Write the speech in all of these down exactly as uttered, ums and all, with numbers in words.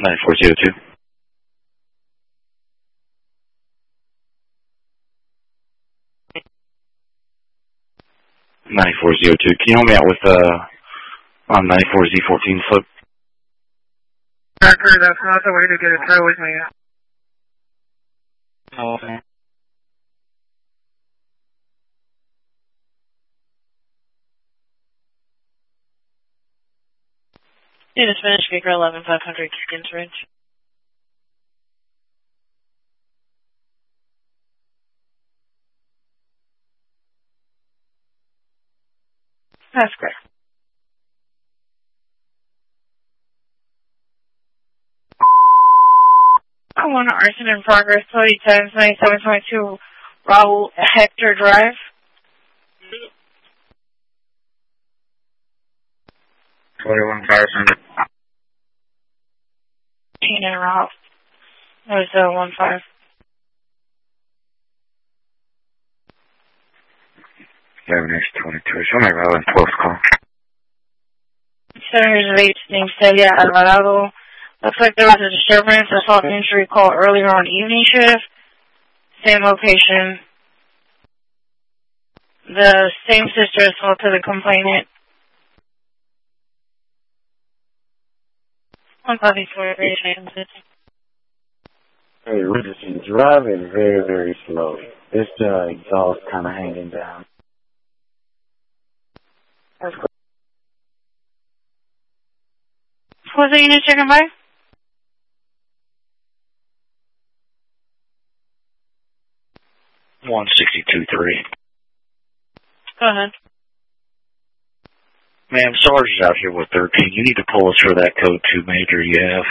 nine four zero two. nine four zero two. Can you help me out with uh, on nine four Z fourteen flip? Doctor, that's not the way to get a tow with me. Oh, okay. Need a Spanish speaker, eleven five hundred Kings Ridge. That's correct. I want an arson in progress, Cody times ninety-seven twenty-two Raul Hector Drive. twenty-one thousand. Tina Ralph. That was uh, one five. eleven X twenty-two. Show me Rowan twelfth call. Senators of eight named Celia Alvarado. Looks like there was a disturbance, assault and injury call earlier on evening shift. Same location. The same sister assaulted the complainant. one five eight four, Hey, Richardson, drive it very, very slowly. This uh, exhaust kind of hanging down. That's cool. What was the unit checking by? one sixty-two three. Go ahead. Ma'am, Sarge is out here with thirteen. You need to pull us for that code two major you have.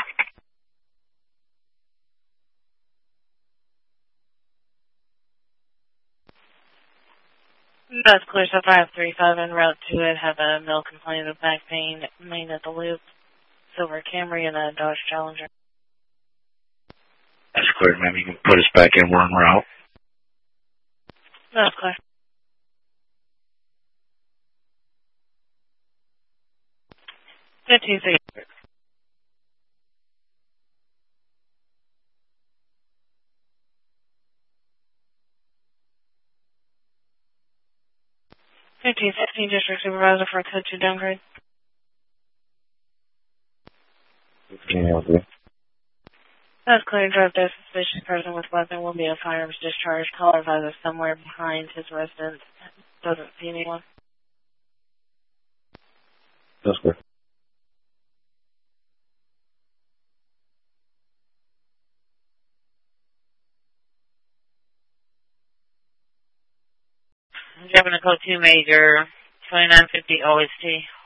That's clear, so five three five en route to it. Have a male complaining of back pain, main at the loop, silver Camry, and a Dodge Challenger. That's clear, ma'am. You can put us back in. We're en route. That's clear. fifteen six. fifteen sixteen District Supervisor for code two downgrade. Can you help me? That's clear. Drive to a suspicious person with weapon will be a firearms discharge. Caller advisor somewhere behind his residence. Doesn't see anyone. That's good. Jumping to code two major, twenty-nine fifty O S T.